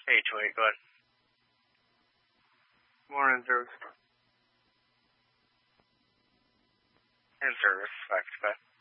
Hey, 28, go ahead. Morning, service. In service, 5 to 5.